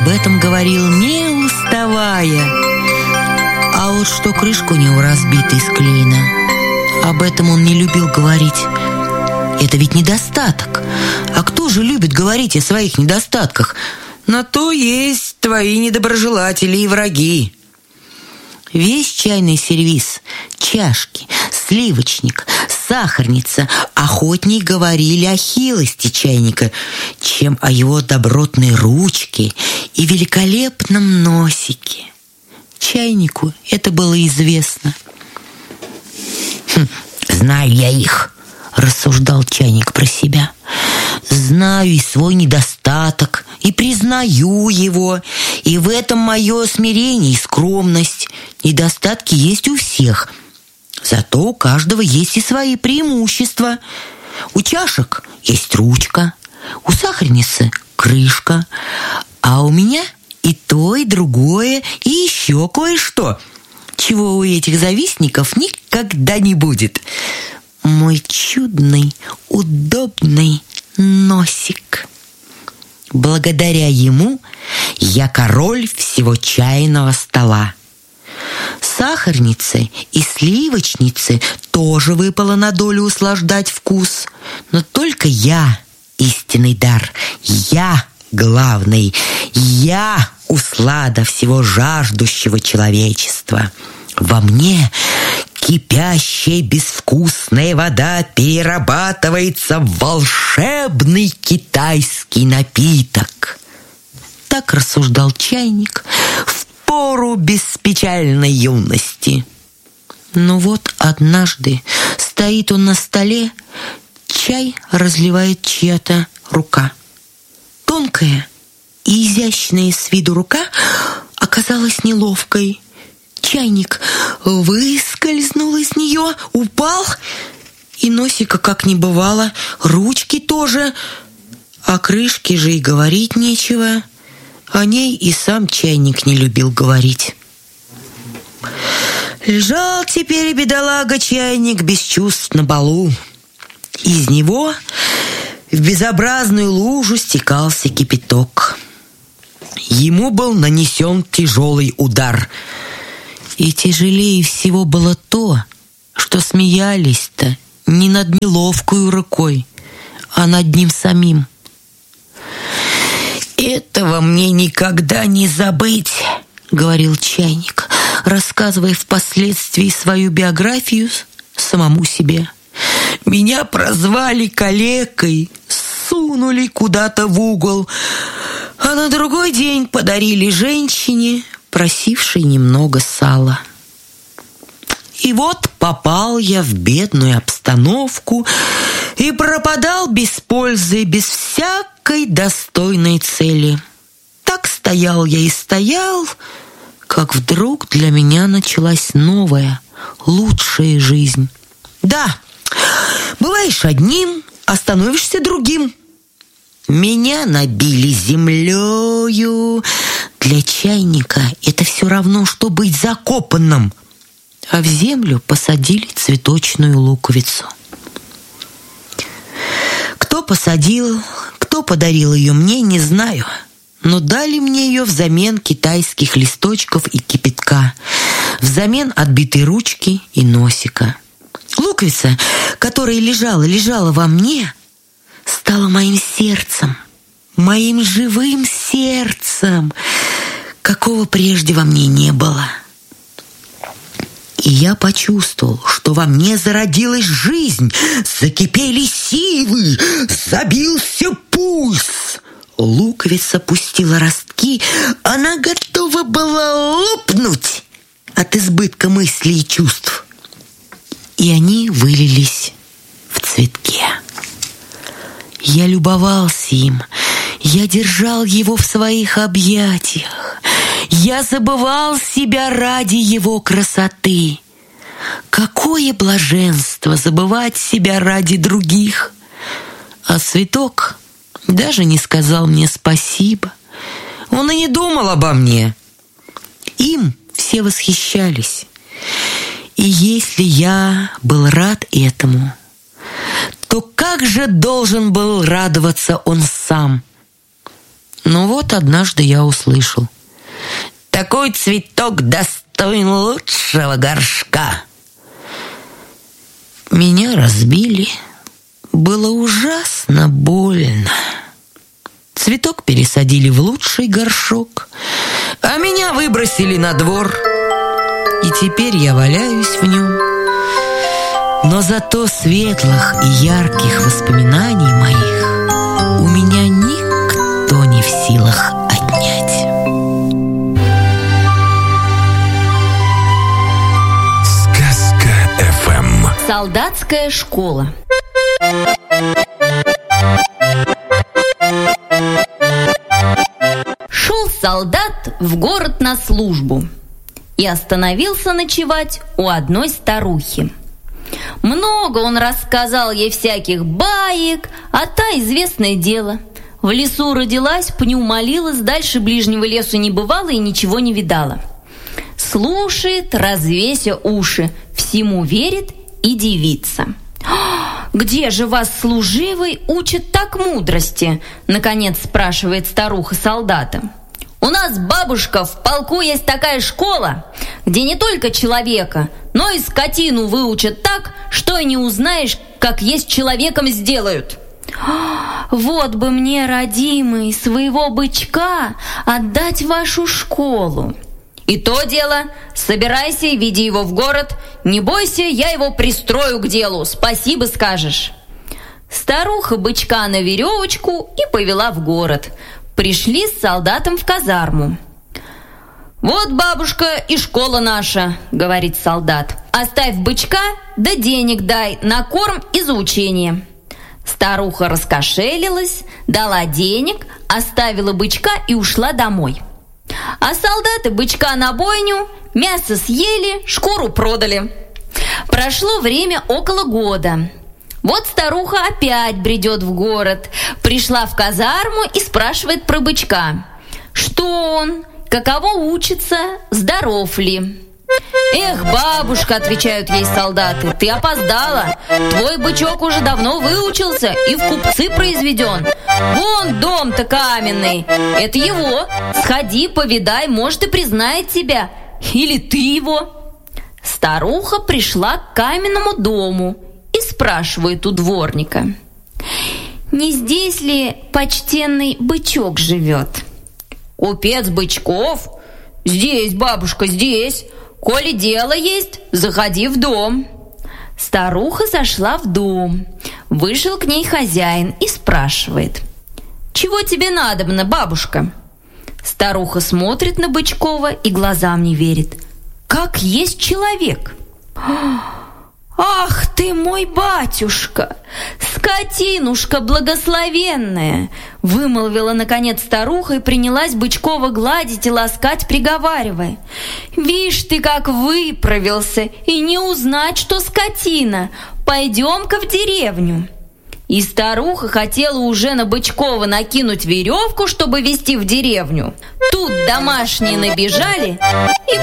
об этом говорил, не уставая. А вот что крышка у него разбита и склеена, об этом он не любил говорить. Это ведь недостаток. А кто же любит говорить о своих недостатках? На то есть твои недоброжелатели и враги. Весь чайный сервиз, чашки, сливочник, сахарница охотней говорили о хилости чайника, чем о его добротной ручке и великолепном носике. Чайнику это было известно. «Знаю я их», — рассуждал чайник про себя. «Знаю и свой недостаток, и признаю его, и в этом мое смирение и скромность. Недостатки есть у всех, зато у каждого есть и свои преимущества. У чашек есть ручка, у сахарницы крышка, а у меня и то, и другое, и еще кое-что, чего у этих завистников никогда не будет. Мой чудный, удобный носик. Благодаря ему я король всего чайного стола. Сахарнице и сливочнице тоже выпало на долю услаждать вкус, но только я истинный дар, я главный, я услада всего жаждущего человечества. Во мне кипящая безвкусная вода перерабатывается в волшебный китайский напиток. Так рассуждал чайник в пору беспечальной юности. Но вот однажды стоит он на столе, чай разливает чья-то рука. Тонкая и изящная с виду рука оказалась неловкой. Чайник выскользнул из нее, упал, и носика как не бывало, ручки тоже, о крышке же и говорить нечего. О ней и сам чайник не любил говорить. Лежал теперь бедолага чайник без чувств на полу. Из него в безобразную лужу стекался кипяток. Ему был нанесен тяжелый удар. И тяжелее всего было то, что смеялись-то не над неловкою рукой, а над ним самим. «Этого мне никогда не забыть», — говорил чайник, рассказывая впоследствии свою биографию самому себе. «Меня прозвали калекой, сунули куда-то в угол, а на другой день подарили женщине, просившей немного сала. И вот попал я в бедную обстановку и пропадал без пользы, без всякой достойной цели. Так стоял я и стоял, как вдруг для меня началась новая, лучшая жизнь. Да, бываешь одним, а становишься другим. Меня набили землею. Для чайника это все равно, что быть закопанным. А в землю посадили цветочную луковицу. Кто посадил, кто подарил ее мне, не знаю. Но дали мне ее взамен китайских листочков и кипятка, взамен отбитой ручки и носика. Луковица, которая лежала во мне, стала моим сердцем, моим живым сердцем, какого прежде во мне не было. И я почувствовал, что во мне зародилась жизнь, закипели силы, забился пульс. Луковица пустила ростки, она готова была лопнуть от избытка мыслей и чувств. И они вылились в цветке. Я любовался им, я держал его в своих объятиях, я забывал себя ради его красоты. Какое блаженство забывать себя ради других! А цветок даже не сказал мне спасибо. Он и не думал обо мне. Им все восхищались. И если я был рад этому, то как же должен был радоваться он сам? Но вот однажды я услышал: «Такой цветок достоин лучшего горшка». Меня разбили. Было ужасно больно. Цветок пересадили в лучший горшок, а меня выбросили на двор. И теперь я валяюсь в нем. Но зато светлых и ярких воспоминаний моих у меня никто не в силах отнять. Сказка ФМ. Солдатская школа. Шел солдат в город на службу и остановился ночевать у одной старухи. Много он рассказал ей всяких баек, а та, известное дело, в лесу родилась, пню молилась, дальше ближнего лесу не бывала и ничего не видала. Слушает, развеся уши, всему верит и дивится. «Где же вас, служивый, учат так мудрости?» Наконец спрашивает старуха солдата. «У нас, бабушка, в полку есть такая школа, где не только человека, но и скотину выучат так, что и не узнаешь, как есть человеком сделают». «Вот бы мне, родимый, своего бычка отдать в вашу школу». «И то дело, собирайся и веди его в город. Не бойся, я его пристрою к делу, спасибо скажешь». Старуха бычка на веревочку и повела в город. Пришли с солдатом в казарму. «Вот, бабушка, и школа наша», — говорит солдат. «Оставь бычка, да денег дай на корм и за учение». Старуха раскошелилась, дала денег, оставила бычка и ушла домой. А солдаты бычка на бойню, мясо съели, шкуру продали. Прошло время около года. Вот старуха опять бредет в город, пришла в казарму и спрашивает про бычка. Что он, каково учится, здоров ли? «Эх, бабушка», — отвечают ей солдаты, — «ты опоздала. Твой бычок уже давно выучился и в купцы произведен. Вон дом-то каменный, это его. Сходи, повидай, может, и признает тебя. Или ты его». Старуха пришла к каменному дому и спрашивает у дворника: «Не здесь ли почтенный бычок живет?» «Купец Бычков? Здесь, бабушка, здесь. Коли дело есть, заходи в дом». Старуха зашла в дом. Вышел к ней хозяин и спрашивает: «Чего тебе надобно, бабушка?» Старуха смотрит на Бычкова и глазам не верит. Как есть человек. «Ах ты мой батюшка, скотинушка благословенная!» Вымолвила наконец старуха и принялась Бычкова гладить и ласкать, приговаривая: «Вишь ты, как выправился, и не узнать, что скотина! Пойдем-ка в деревню!» И старуха хотела уже на Бычкова накинуть веревку, чтобы везти в деревню. Тут домашние набежали, и